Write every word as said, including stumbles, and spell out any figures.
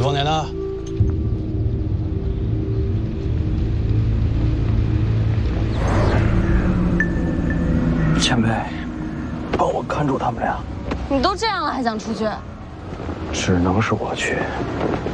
凤年呢？ 前辈，帮我看住他们俩。 你都这样了还想出去？ 只能是我去。